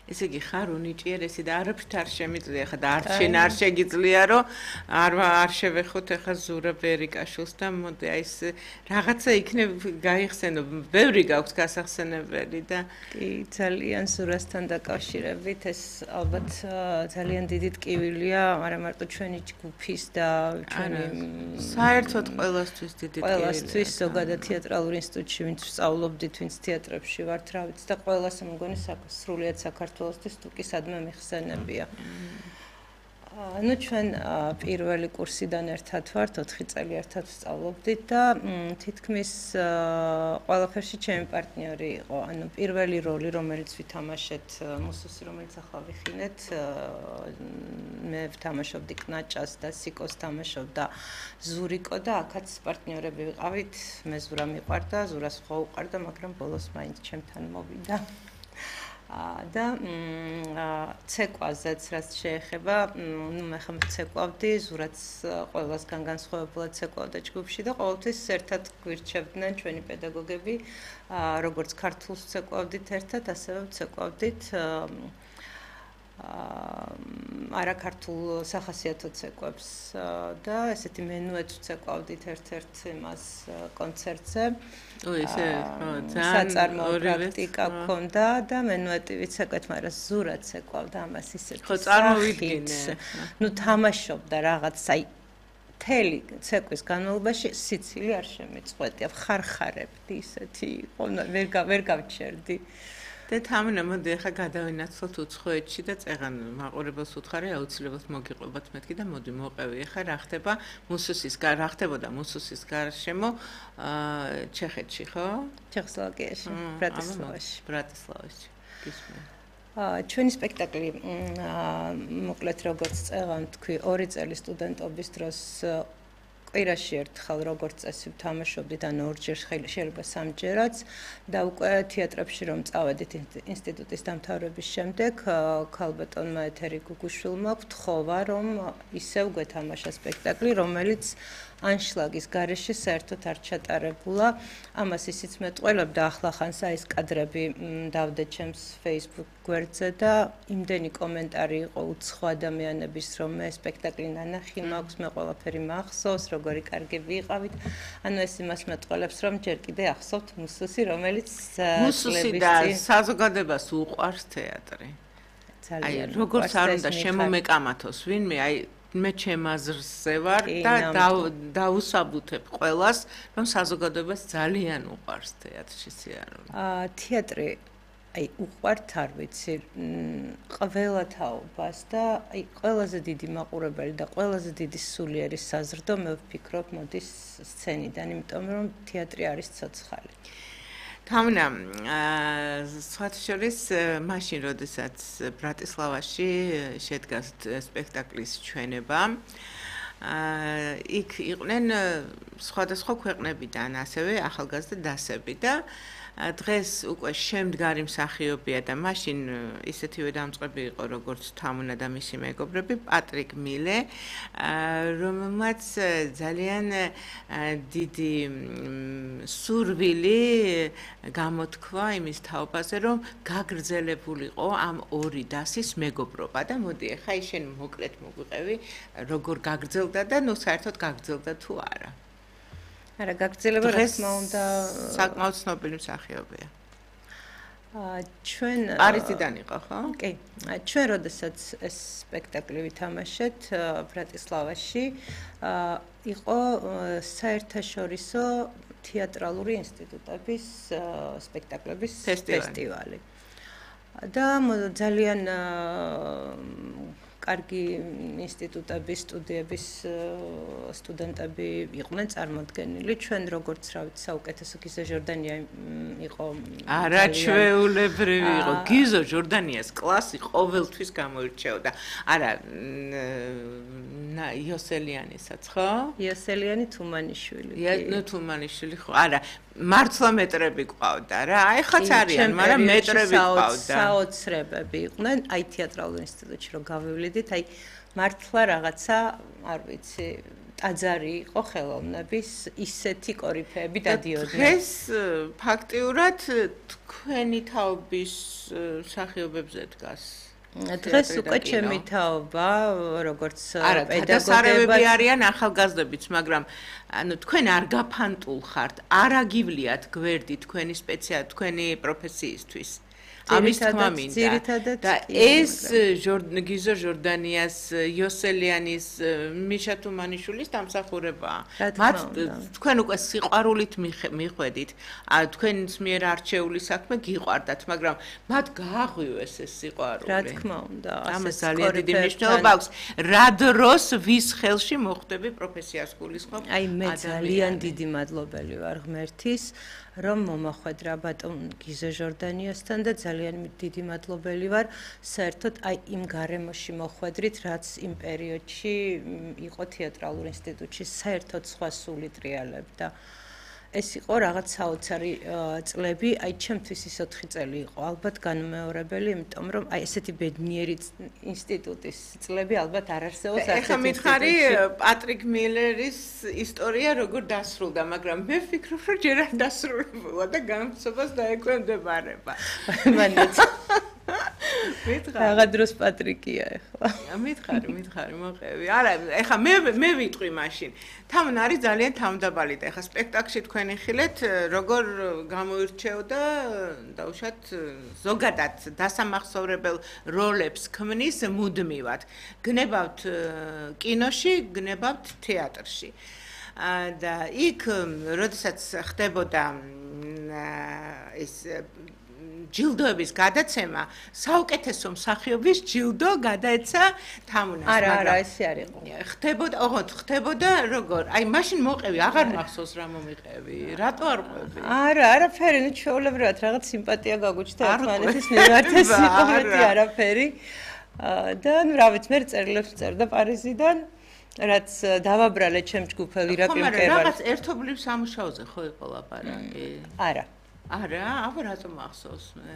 ესე იგი ხარ უნიჭიერესი და არაფრით არ შემიძლია ხა და არჩენ არ შეგიძლია რომ არ შევეხოთ ახლა ზურაბ ერიკაშვილს და მოდი აი ეს რაღაცა იქნებ გაიხსენო ბევრი გაქვს გასახსენებელი და კი ძალიან ზურასთან დაკავშირებით ეს ალბათ ძალიან დიდი ტკივილია არა მარტო ჩვენი ჯგუფის და ჩვენი საერთოდ ყველასთვის დიდი ტკივილია ყველასთვის ზოგადად თეატრალურ ინსტიტუტში ვინც ვსწავლობდით ვინც თეატრებში ვართ რა ვიცი და ყველას მგონი სრულიად საქართველოსთვის თუკი სადმე მიხსენებია ну ჩვენ პირველი კურსიდან ერთად ვართ 4 წელი ერთად ვსწავლობდით და თითქმის ყველაფერში ჩემი პარტნიორი იყო ანუ პირველი როლი რომელიც ვითამაშეთ მუსუსი რომელიც ახლა ვიხინეთ მე ვთამაშობდი კნაჭას და სიკოს თამაშობდა ზურიკო და აქაც პარტნიორები ვიყავით მე ზურა მიყვარდა ზურას ხო უყვარდა მაგრამ ბოლოს მაინც ჩემთან მოვიდა და ცეკვაზეც რაც შეეხება, ну მე ხომ ცეკვავდი, ზურაც ყველასგან განსხვავებულად ცეკვავდა ჯგუფში და ყოველთვის ერთად გვირჩევდნენ ჩვენი პედაგოგები, როგორც ქართულს ცეკვავდით ერთად, ასევე ცეკვავდით არაქართულ სახასიათო ცეკვებს და ესეთი მენუეთ ცეკვავდით ერთ-ერთ იმას კონცერტზე. ისე საწარმოო პრაქტიკა გქონდა და მენუეტი ვიცეკვეთ, მაგრამ ზურად ცეკვავდა ამას ისეთი. ხო, წარმოვიდგინე. ну თამაშობდა რაღაც, აი თელი ცეკვის განმავლობაში სიცილი არ შემიწყვეტია, ხარხარებდი ისეთი, ვერ გავჩერდი. და თამინა მოდი ახლა გადავინაცვლოთ უცხოეთში და წეღან მაყურებელს უთხარი აუცილებლად მოგიყვებათ მეთქი და მოდი მოყევი ახლა რა ხდება რა ხდებოდა მუსუსის გარშემო ჩეხეთში ხო? ჩეხოსლოვაკიაში, ბრატისლავაში. გისმენთ. ჩვენი სპექტაკლი მოკლედ როგორც წეღან თქვი 2 წელი სტუდენტობის დროს კვირაში ერთხელ როგორც წესი ვთამაშობდით ან ორჯერ შეიძლება სამჯერაც და უკვე თეატრებში რომ წავედით ინსტიტუტის დამთავრების შემდეგ ქალბატონმა ეთერი გუგუშვილმა ვთხოვა რომ ისევ გვეთამაშა სპექტაკლი რომელიც ანშლაგის გარეშე საერთოდ არ ჩატარებულა ამას ისიც მეტყველებდა ახლახანს აი ეს კადრები დავდე ჩემს Facebook გვერდზე და იმდენი კომენტარი იყო უცხო ადამიანების რომ მე სპექტაკლი ნანახი მაქვს მე ყველაფერი მახსოვს როგორი კარგები იყავით ანუ ეს იმას მეტყველებს რომ ჯერ კიდე ახსოვთ მუსუსი რომელიც მუსუსი და საზოგადოებას უყვარს თეატრი ძალიან როგორც არ უნდა შემომეკამათოს ვინმე აი მე ჩემ აზრზე ვარ და დაუსაბუთებ ყველას რომ საზოგადოებას ძალიან უყვარს თეატრში სიარული. თეატრი აი უყვართ არ ვიცი ყველა თაობას და აი ყველაზე დიდი მაყურებელი და ყველაზე დიდი სულიერი საზრდო მე ვფიქრობ მოდის სცენიდან იმიტომ რომ თეატრი არის ცოცხალი. თამინა სხვათა შორის მაშინ როდესაც ბრატისლავაში შედგა სპექტაკლის ჩვენება იქ იყვნენ სხვადასხვა ქვეყნებიდან ასევე ახალგაზრდა დასები და დღეს უკვე შემდგარი მსახიობია და მაშინ ისეთივე დამწყები იყო როგორც თამუნა და მისი მეგობრები პატრიკ მილე რომელმაც ძალიან დიდი სურვილი გამოთქვა იმის თაობაზე რომ გაგრძელებულიყო ამ ორი დასის მეგობრობა და მოდი ახლა შენ მოკლედ მოგვიყევი როგორ გაგრძელდა და ნუ საერთოდ გაგრძელდა თუ არა არა გაგრძელება რა თქმა უნდა საკმაოდ ცნობილი მსახიობია. ჩვენ პარიზიდან იყო, ხო? კი. ჩვენ როდესაც ეს სპექტაკლი ვითამაშეთ ბრატისლავაში, იყო საერთაშორისო თეატრალური ინსტიტუტების სპექტაკლების ფესტივალი. და ძალიან კარგი ინსტიტუტების სტუდიების სტუდენტები იყვნენ წარმოდგენილი ჩვენ როგორც რა ვიცი საუკეთესო გიზო ჟორდანია იყო არაჩვეულებრივი იყო გიზო ჟორდანიას კლასი ყოველთვის გამოირჩეოდა არა იოსელიანისაც ხო იოსელიანი თუმანიშვილი თუმანიშვილი ხო არა მართლა მეტრები ყავდა რა აი ხაც არიან მაგრამ მეტრები ყავდა საოცრებები იყვნენ აი თეატრალურ ინსტიტუტში რომ გავივლიდით აი მართლა რაღაცა არ ვიცი ტაძარი იყო ხელოვნების ისეთი კორიფეები დადიოდნენ. დღეს ფაქტიურად თქვენი თაობის მსახიობებზე დგას. დღეს უკვე ჩემი თაობა, როგორც პედაგოგები არიან ახალგაზრდებიც, მაგრამ ანუ თქვენ არ გაფანტულ ხართ, არ აგივლიათ გვერდი თქვენი პროფესიისთვის. ამის თქმა მინდა და ეს გიზო ჟორდანიას, იოსელიანის, მიშა თუმანიშვილის დამსახურებაა. მათ თქვენ უკვე სიყვარულით მიხვედით, თქვენს მიერ არჩეული საქმე გიყვარდათ, მაგრამ მათ გააღვივეს ეს სიყვარული. რა თქმა უნდა, ამას ძალიან დიდი მნიშვნელობა აქვს. რა დროს ვის ხელში მოხვდები პროფესიას გულისხმობ? აი მე ძალიან დიდი მადლობელი ვარ ღმერთის, რომ მომახვედრა ბატონ გიზო ჟორდანიასთან და ძალიან დიდი მადლობელი ვარ საერთოდ აი იმ გარემოში მოხვედრით, რაც იმ პერიოდში იყო თეატრალურ ინსტიტუტში საერთოდ სხვა სული ტრიალებდა. ეს იყო რაღაც საოცარი წლები, აი ჩემთვის ის 4 წელი იყო ალბათ განუმეორებელი, იმიტომ რომ აი ესეთი ბედნიერი ინსტიტუტის წლები ალბათ არ არსებობს არც ეხლა მითხარი პატრიკ მილერის ისტორია როგორ დასრულდა, მაგრამ მე ვფიქრობ, რომ ჯერ არ დასრულებულა და გამოცობას დაეკვემდებარება. მანდაც რაღაც დროს პატრიკია ეხლა. მითხარი, მოყევი. არა, ეხლა მე ვიტყვი მაშინ. თამონ არის ძალიან თავმდაბალი და ეხლა სპექტაკლში თქვენი ხილეთ როგორ გამოირჩეოდა დაუშვათ ზოგადად დასამახსოვრებელ როლებს ქმნის მუდმივად. გნებავთ კინოში, გნებავთ თეატრში. და იქ როდესაც ხდებოდა ეს ჯილდოების გადაცემა, საუკეთესო მსახიობის ჯილდო გადაეცა თამუნას, არა, ესე არ იყო. ხდებოდა როგორ? აი, მაშინ მოყევი, აღარ მახსოვს რა მომიყევი. რატო არ ყვევი? არა, არაფერი, ნუ ჩვეულებრივად რაღაც სიმპათია გაგუჩნდა ერთმანეთის მიმართ, ეს იყო მეტი არაფერი. და ნუ რა ვიცი, მე წერილებს წერდა პარიზიდან, რაც დავაბრალე ჩემ ჯგუფელ ირაკლი მკერვალის. რაღაც ერთობლივ სამუშაოზე ხო იყო ლაპარაკი? არა. არა, აბა რატომ ახსოვს მე?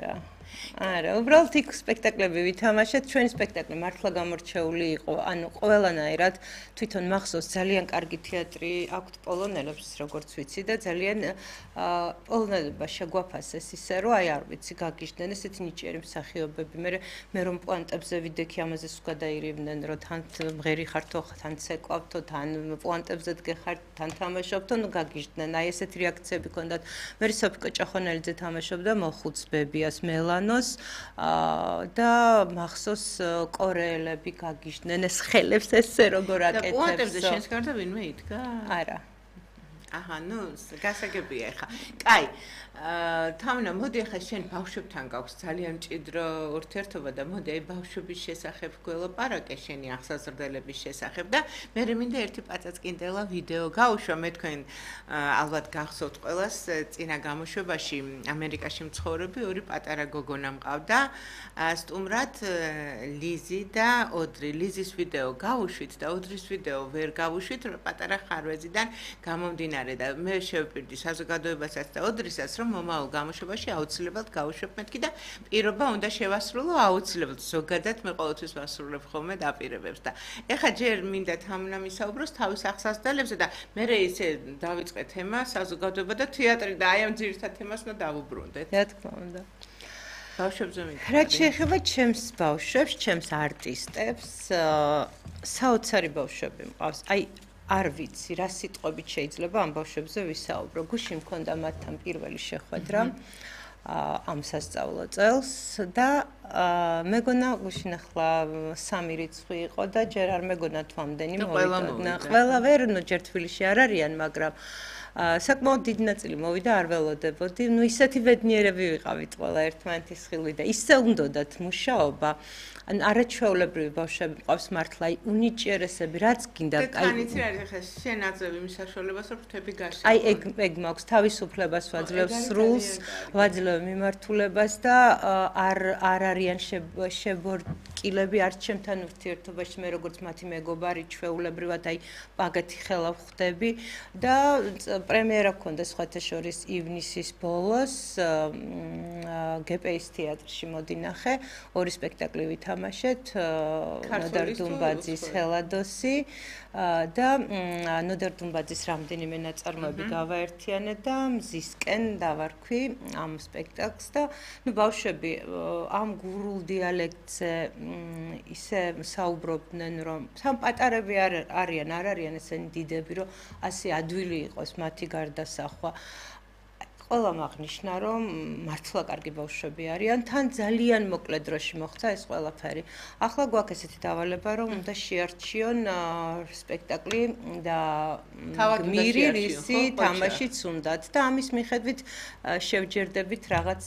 არა, უბრალოდ იქ სპექტაკლები ვითამაშეთ, ჩვენი სპექტაკლი მართლა გამორჩეული იყო, ანუ ყველანაირად თვითონ მახსოვს ძალიან კარგი თეატრი აქვთ პოლონელებს, როგორც ვიცი და ძალიან პოლონელებმა შეგვაფასეს ისე, რომ აი არ ვიცი, გაგიჟდნენ ესეთი ნიჭიერი მსახიობები. მე რომ პუანტებზე ვიდექი ამაზე სულ გადაირივნენ, რომ თან მღერი ხართო, თან ცეკვავთო, თან პუანტებზე დგეხართ, თან თამაშობთო, ნუ გაგიჟდნენ. აი ესეთი რეაქციები ჰქონდათ. მე სოფიკო ჭახონელიძე თამაშობდა მოხუც ბებიას მელანოს და მახსოვს კორეელები გაგიჟდნენ ეს ხელებს ესე როგორ აკეთებს. და პუანტებზე შენს გარდა ვინმე იდგა? არა. აჰა, ნუ გასაგებია ახლა. კაი, თამნა, მოდი ახლა შენ ბავშვებთან გაქვს ძალიან მჭიდრო ურთიერთობა და მოდი აი ბავშვების შესახებ გველაპარაკე შენი ახსაზრდელების შესახებ და მე მინდა ერთი პაწაწკინდელა ვიდეო გავუშვა. მე თქვენ ალბათ გახსოვთ ყველას წინა გამოშვებაში ამერიკაში მცხოვრები ორი პატარა გოგონა მყავდა. სტუმრად ლიზი და ოდრი. ლიზის ვიდეო გავუშვით და ოდრის ვიდეო ვერ გავუშვით პატარა ხარვეზიდან გამომდინარე და მე შევპირდი საზოგადოებასაც და ოდრისაც რომ მომავალ გამოშვებაში აუცილებლად გავუშვებ მეთქი და პირობა უნდა შევასრულო აუცილებლად ზოგადად მე ყოველთვის ვასრულებ ხოლმე დაპირებებს და ეხლა ჯერ მინდა თამნა მისაუბროს თავის ახსასდელებზე და მე ისე დავიწყე თემა საზოგადოება და თეატრი და აი ამ ძირითად თემას უნდა დავუბრუნდეთ. რა თქმა უნდა. ბავშვებზე მითხრა. რაც შეეხება ჩემს ბავშვებს, ჩემს არტისტებს, საოცარი ბავშვები მყავს. აი არ ვიცი, რა სიტყვებით შეიძლება ამ ბავშვებზე ვისაუბრო. გუშინ მქონდა მათთან პირველი შეხვედრა ამ სასწავლო წელს და მეგონა გუშინ ახლა 3 რიცხვი იყო და ჯერ არ მეგონა თვამდენი მოვიდა. ყველა ვერ, ნუ ჯერ თბილისში არ არიან, მაგრამ საკმაოდ დიდი ნაწილი მოვიდა, არ ველოდებოდი. ნუ ისეთი ბედნიერები ვიყავით ყველა ერთმანეთის ხილვი და ისე უნდათ მუშაობა. ან არაჩვეულებრივი ბავშვები მყავს მართლა, აი უნიჭიერესები, რაც გინდა, აი თანიცი არის ახლა შენ აძლევ იმ საშუალებას, რომ ფრთები გაშენ. აი ეგ მაქვს თავისუფლებას ვაძლევ სრულს, ვაძლევ მიმართულებას და არ არიან შებორკილები არც ჩემთან ურთიერთობაში, მე როგორც მათი მეგობარი ჩვეულებრივად აი პაგეთი ხელა ვხვდები და პრემიერა გქონდა სხვათა შორის ივნისის ბოლოს გპ-ის თეატრში მოდინახე, ორი სპექტაკლი ვითამაშეთ, ნოდარ დუმბაძის ჰელადოსი და ნოდარ დუმბაძის რამდენიმე ნაწარმოები გავაერთიანე და მზისკენ დავარქვი ამ სპექტაკლს და ბავშვები ამ გურულ დიალექტზე ისე საუბრობდნენ, რომ სამ პატარები არიან, არ არიან ესენი დიდები, რომ ასე ადვილი იყოს მათი გარდასახვა. ყველამ აღნიშნა, რომ მართლა კარგი ბავშვები არიან, თან ძალიან მოკლე დროში მოხდა ეს ყველაფერი. ახლა გვაქვს ესეთი დავალება, რომ უნდა შეარჩიონ სპექტაკლი და გმირი რისი თამაშიც უნდათ და ამის მიხედვით შევჯერდებით რაღაც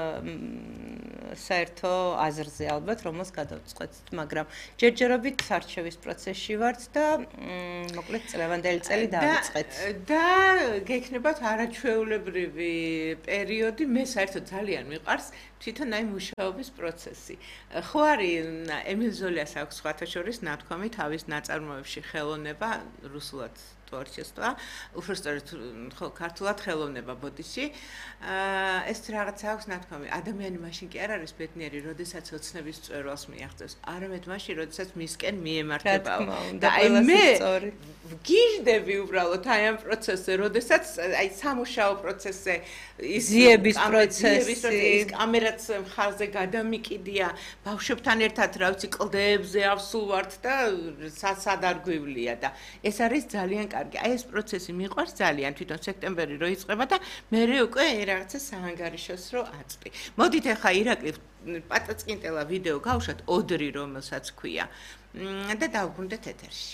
საერთო აზრზე ალბათ, რომელს გადავწყვეტთ, მაგრამ ჯერჯერობით არჩევის პროცესში ვართ და მოკლედ წლევანდელი წელი დავიწყეთ. და გექნებათ არაჩვეულებრივი პერიოდი, მე საერთოდ ძალიან მიყვარს თვითონ აი მუშაობის პროცესი. ხო არის ემილ ზოლიას აქვს სხვათა შორის ნათქვამი თავის ნაწარმოებში ხელოვნება, რუსულად творчество, უბრალოდ ხო ქართულად ხელოვნება ბოდიში. ეს რაღაცა აქვს ნათქვამი. ადამიანი მაშინ კი არ არის ბედნიერი, როდესაც ოცნების წვერვალს მიაღწევს, არამედ მაშინ, როდესაც მისკენ მიემართებაო. და აი მე გიждები უბრალოდ აი ამ პროცესზე, როდესაც აი სამუშაო პროცესზე ის ზიების პროცესი, ის კამერაც მხარზე გადამიკიდია, ბავშვებთან ერთად რა ვიცი კლდეებზე ავსულვართ და სად არ გვივლია და ეს არის ძალიან კარგი. აი ეს პროცესი მიყვარს ძალიან, თვითონ სექტემბერი რო იწყება და მე უკვე რაღაცა საანგარიშოს რო აწვი. მოდით ახლა ირაკლი პატაწკინტელა ვიდეო გავუშვათ ოდრი რომელსაც ქვია და დავბრუნდეთ ეთერში.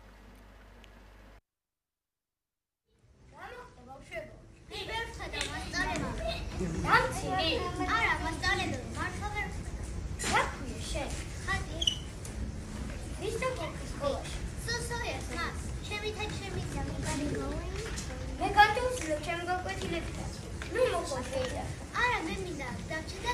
არა, მასწავლებელი მართლა ვერ რა ქვია შენ? ხატი. ვის დაგეკის სკოლაში? სოსოიას მას. ჩემი ძამი გოვინ. მე გადავსვლებ ჩემ გაკვეთილებიდან. ნუ მოყვე. არა, მე მინდა დავჭერ